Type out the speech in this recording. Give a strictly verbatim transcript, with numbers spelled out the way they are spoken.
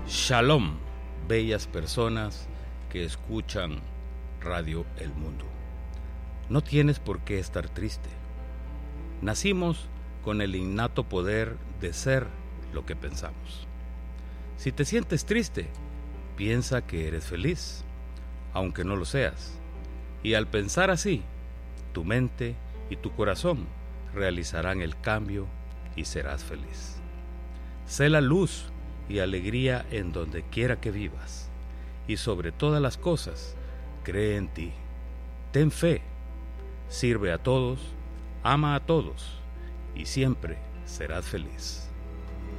Shalom, bellas personas que escuchan Radio El Mundo. No tienes por qué estar triste. Nacimos con el innato poder de ser lo que pensamos. Si te sientes triste, piensa que eres feliz, aunque no lo seas. Y al pensar así, tu mente y tu corazón realizarán el cambio y serás feliz. Sé la luz y alegría en donde quiera que vivas, y sobre todas las cosas, cree en ti. Ten fe, sirve a todos, ama a todos, y siempre serás feliz.